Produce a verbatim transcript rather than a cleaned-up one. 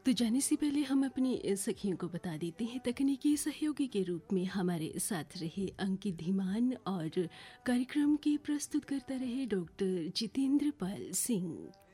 तो जाने से पहले हम अपनी सखियों को बता देते हैं, तकनीकी सहयोगी के रूप में हमारे साथ रहे अंकित धीमान और कार्यक्रम की प्रस्तुत करता रहे डॉक्टर जितेंद्र पाल सिंह।